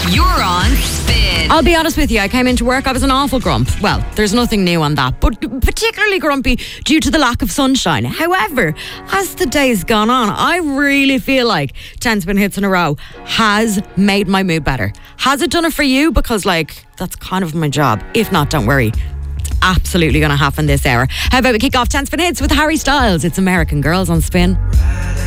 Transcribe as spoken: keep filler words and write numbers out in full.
You're on Spin. I'll be honest with you, I came into work, I was an awful grump. Well, there's nothing new on that, but particularly grumpy due to the lack of sunshine. However, as the day's gone on, I really feel like ten spin hits in a row has made my mood better. Has it done it for you? Because, like, that's kind of my job. If not, don't worry. It's absolutely going to happen this hour. How about we kick off ten spin hits with Harry Styles? It's American Girls on Spin.